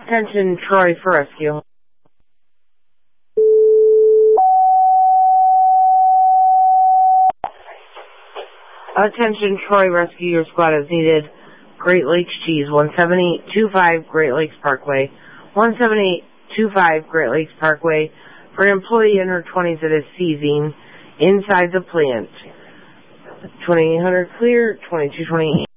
Attention, Troy for rescue. Attention, Troy Rescue, your squad is needed. Great Lakes Cheese, 17825 Great Lakes Parkway. 17825 Great Lakes Parkway. For an employee in her 20s that is seizing inside the plant. 2800 clear, 2228.